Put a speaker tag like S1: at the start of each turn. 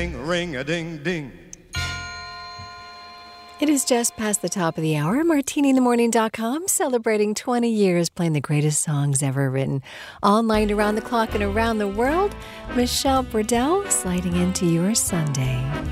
S1: ring-a-ding, ring-a-ding-ding.
S2: It is just past the top of the hour. MartiniInTheMorning.com celebrating 20 years playing the greatest songs ever written. All night around the clock and around the world. Michelle Burdell sliding into your Sunday.